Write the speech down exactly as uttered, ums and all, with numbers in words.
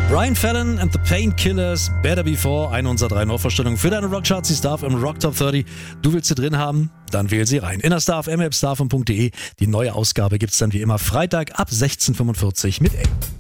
Brian Fallon and the Painkillers, Better Before, eine unserer drei Neuvorstellungen für deine Rockcharts, die Star im Rock Top dreißig. Du willst sie drin haben? Dann wähl sie rein. In der Star F M, app starfm punkt de. Die neue Ausgabe gibt's dann wie immer Freitag ab sechzehn Uhr fünfundvierzig mit A.